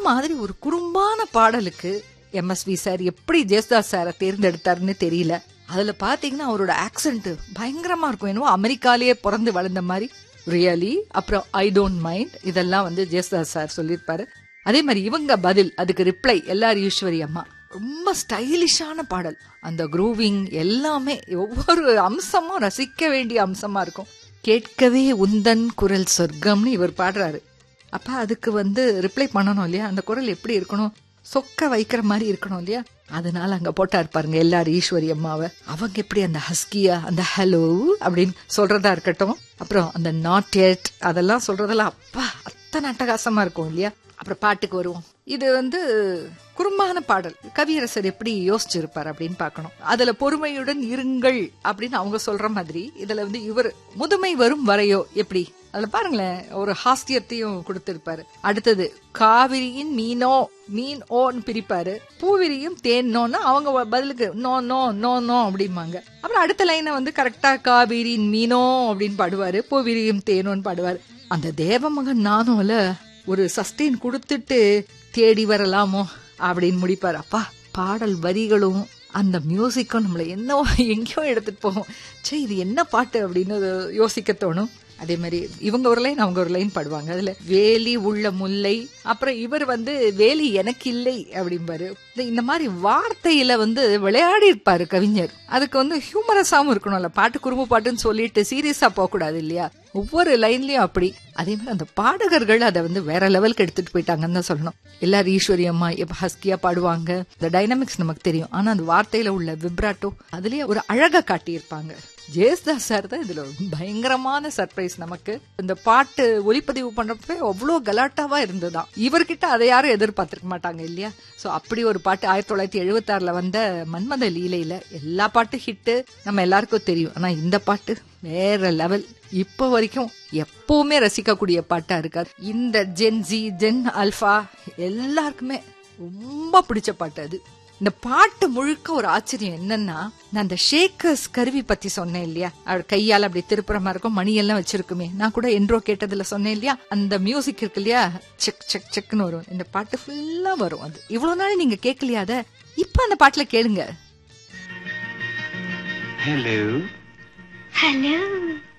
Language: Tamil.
மாதிரி ஒரு குறும்பான பாடலுக்கு எம்எஸ்வி சார் எப்படி ஜேசுதாஸ் சாரை தேர்ந்தெடுத்தாருன்னு தெரியல. அதுல பாத்தீங்கன்னா அவரோட ஆக்சென்ட் பயங்கரமா இருக்கும். என்னவோ அமெரிக்காலேயே பிறந்து வளர்ந்த மாதிரி ரியலி. அப்புறம் ஐ டோன்ட் மைண்ட் இதெல்லாம் வந்து ஜேசுதாஸ் சார் சொல்லியிருப்பாரு. அதே மாதிரி இவங்க பதில் அதுக்கு ரிப்ளை எல்லாரும் ஈஸ்வரி அம்மா. ரொம்ப ஸ்டைலிஷான பாடல். அந்த குரூவிங் எல்லாமே ஒவ்வொரு அம்சமும் ரசிக்க வேண்டிய அம்சமா இருக்கும். கேட்கவே உந்தன் குரல் சொர்க்கம்னு இவர் பாடுறாரு. அப்ப அதுக்கு வந்து ரிப்ளை பண்ணணும் இல்லையா? அந்த குரல் எப்படி இருக்கணும்? சொக்க வைக்கிற மாதிரி இருக்கணும் இல்லையா? அதனால அங்க போட்டா இருப்பாருங்க எல்லாரும் ஈஸ்வரி அம்மாவை. அவங்க எப்படி அந்த ஹஸ்கியா அந்த ஹலோ அப்படின்னு சொல்றதா இருக்கட்டும், அப்புறம் அந்த நாட் எட் அதெல்லாம் சொல்றதெல்லாம் அப்பா அத்தனை அட்டகாசமா இருக்கும் இல்லையா? அப்புறம் பாட்டுக்கு வருவோம். இது வந்து குறும்பான பாடல். கவியரசர் எப்படி யோசிச்சிருப்பார் அப்படின்னு பாக்கணும். அதுல பொறுமையுடன் இருங்கள் அப்படின்னு அவங்க சொல்ற மாதிரி இதுல வந்து இவர் முதுமை வரும் வரையோ எப்படி அதுல பாருங்களேன் ஒரு ஹாஸ்தியத்தையும் கொடுத்திருப்பாரு. அடுத்தது காவிரியின் மீனோ மீன் ஓன்னு பிரிப்பாரு. பூவிரியும் தேன் நோன்னு அவங்க பதிலுக்கு நோ நோ நோ நோ அப்படிம்பாங்க. அப்புறம் அடுத்த லைனை வந்து கரெக்டா காவிரியின் மீனோ அப்படின்னு பாடுவாரு. பூவிரியும் தேனோன்னு பாடுவாரு. அந்த தேவமகன் நானும்ல ஒரு சஸ்டெயின் கொடுத்துட்டு தேடி வரலாமோ அப்படின்னு முடிப்பாரு. அப்பா பாடல் வரிகளும் அந்த மியூசிக்கும் நம்மள என்னவோ எங்கேயோ எடுத்துட்டு போகும். சே இது என்ன பாட்டு அப்படின்னு யோசிக்க தோணும். அதே மாதிரி இவங்க ஒரு லைன் அவங்க ஒரு லைன் பாடுவாங்க. அதுல வேலி உள்ள முல்லை, அப்புறம் இவர் வந்து வேலி எனக்கு இல்லை அப்படிம்பாரு. இந்த மாதிரி வார்த்தையில வந்து விளையாடி இருப்பாரு கவிஞர். அதுக்கு வந்து ஹியூமரஸாவும் இருக்கணும்ல. பாட்டு குறும்பு பாட்டுன்னு சொல்லிட்டு சீரியஸா போக கூடாது இல்லையா? ஒவ்வொரு லைன்லயும் அப்படி. அதே மாதிரி அந்த பாடகர்கள் அதை வந்து வேற லெவலுக்கு எடுத்துட்டு போயிட்டாங்கன்னு தான் சொல்லணும். எல்லாரும் ஈஸ்வரி அம்மா எப்ப ஹஸ்கியா பாடுவாங்க. இந்த டைனமிக்ஸ் நமக்கு தெரியும். ஆனா அந்த வார்த்தையில உள்ள விப்ராட்டோ அதுலயே ஒரு அழகா காட்டியிருப்பாங்க. ஜேசுதாஸ் சார் தான் இதுல பயங்கரமான சர்ப்ரைஸ் நமக்கு. இந்த பாட்டு ஒலிப்பதிவு பண்றப்ப அவ்வளவு கலாட்டாவா இருந்ததுதான். இவர்கிட்ட அதை யாரும் எதிர்பார்த்திருக்க மாட்டாங்க இல்லையா? சோ அப்படி ஒரு பாட்டு 1976 வந்த மன்மத லீலையில எல்லா பாட்டு ஹிட்டு நம்ம எல்லாருக்கும் தெரியும். ஆனா இந்த பாட்டு வேற லெவல். இப்ப வரைக்கும் எப்பவுமே ரசிக்கக்கூடிய பாட்டா இருக்காது. இந்த ஜென் ஜி ஜென் அல்பா எல்லாருக்குமே ரொம்ப பிடிச்ச பாட்டு அது. இந்த பாட்டு முழுக்க ஒரு ஆச்சரியம் என்னன்னா, நான் அந்த ஷேக்கர்ஸ் கருவி பத்தி சொன்னேன் இல்லையா? அவர் கையால அப்படி திருப்புறமா இருக்கும், மணியெல்லாம் வச்சிருக்குமே. நான் கூட என்றோ கேட்டதுல சொன்னேன் இல்லையா? அந்த மியூசிக் இருக்கு இல்லையா, செக் செக் செக்னு வரும். இந்த பாட்டு ஃபுல்லா வரும். அது இவ்வளவு நாள் நீங்க கேட்கலையா? அத இப்ப அந்த பாட்டுல கேளுங்க. Hello hello